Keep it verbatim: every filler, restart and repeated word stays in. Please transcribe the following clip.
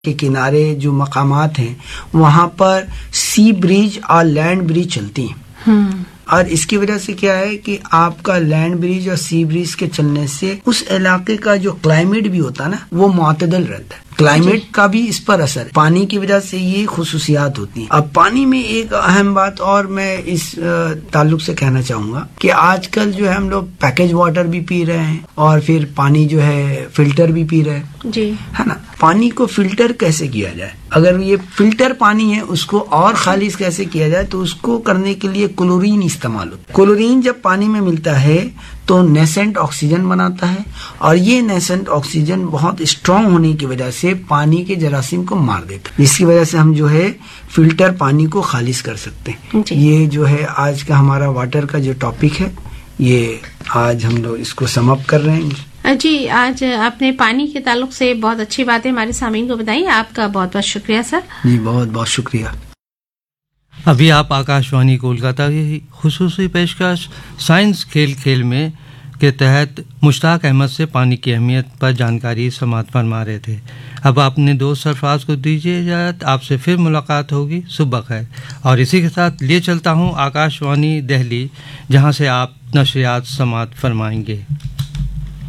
کے کنارے جو مقامات ہیں وہاں پر سی بریج اور لینڈ بریج چلتی ہیں، اور اس کی وجہ سے کیا ہے کہ آپ کا لینڈ بریج اور سی بریج کے چلنے سے اس علاقے کا جو کلائمیٹ بھی ہوتا ہے نا وہ معتدل رہتا ہے. کلائمیٹ کا بھی اس پر اثر ہے، پانی کی وجہ سے یہ خصوصیات ہوتی ہیں. اب پانی میں ایک اہم بات اور میں اس تعلق سے کہنا چاہوں گا کہ آج کل جو ہے ہم لوگ پیکج واٹر بھی پی رہے ہیں اور پھر پانی جو ہے فلٹر بھی پی رہے ہیں، جی ہے نا. پانی کو فلٹر کیسے کیا جائے؟ اگر یہ فلٹر پانی ہے اس کو اور خالص کیسے کیا جائے؟ تو اس کو کرنے کے لیے کلورین استعمال ہوتا ہے. کلورین جب پانی میں ملتا ہے تو نیسنٹ آکسیجن بناتا ہے، اور یہ نیسنٹ آکسیجن بہت اسٹرانگ ہونے کی وجہ سے پانی کے جراثیم کو مار دیتا ہے، جس کی وجہ سے ہم جو ہے فلٹر پانی کو خالص کر سکتے ہیں. یہ جو ہے آج کا ہمارا واٹر کا جو ٹاپک ہے، یہ آج ہم لوگ اس کو سم اپ کر رہے ہیں. جی، آج آپ نے پانی کے تعلق سے بہت اچھی باتیں ہمارے سامعین کو بتائی. آپ کا بہت بہت شکریہ سر. جی بہت بہت شکریہ. ابھی آپ آکاش وانی کولکاتہ کی خصوصی پیشکش سائنس کھیل کھیل میں کے تحت مشتاق احمد سے پانی کی اہمیت پر جانکاری سماعت فرما رہے تھے. اب اپنے دوست سرفراز کو دیجیے اجازت، آپ سے پھر ملاقات ہوگی. صبح خیر. اور اسی کے ساتھ لیے چلتا ہوں آکاش وانی دہلی، جہاں سے آپ نشریات سماعت فرمائیں گے.